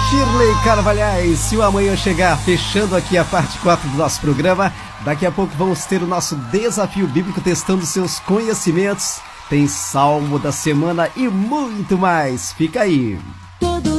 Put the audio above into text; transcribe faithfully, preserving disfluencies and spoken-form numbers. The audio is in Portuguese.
Shirley Carvalhais, se o amanhã chegar, fechando aqui a parte quatro do nosso programa. Daqui a pouco vamos ter o nosso desafio bíblico testando seus conhecimentos. Tem salmo da semana e muito mais. Fica aí.